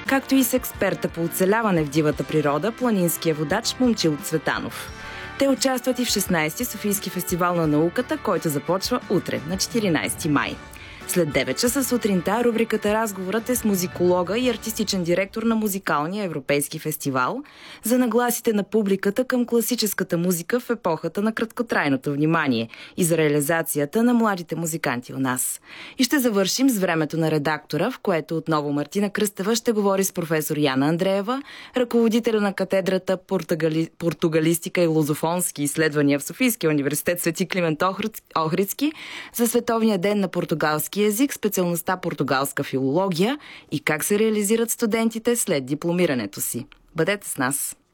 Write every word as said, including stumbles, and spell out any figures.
както и с експерта по оцеляване в дивата природа, планинския водач Момчил Цветанов. Те участват и в шестнайсети Софийски фестивал на науката, който започва утре, на четиринайсети май. След девет часа сутринта рубриката «Разговорът» е с музиколога и артистичен директор на музикалния европейски фестивал за нагласите на публиката към класическата музика в епохата на краткотрайното внимание и за реализацията на младите музиканти у нас. И ще завършим с времето на редактора, в което отново Мартина Кръстева ще говори с професор Яна Андреева, ръководителя на катедрата Португали... португалистика и лузофонски изследвания в Софийския университет Свети Климент Охридски, за Световния ден на португалски език, специалността португалска филология и как се реализират студентите след дипломирането си. Бъдете с нас!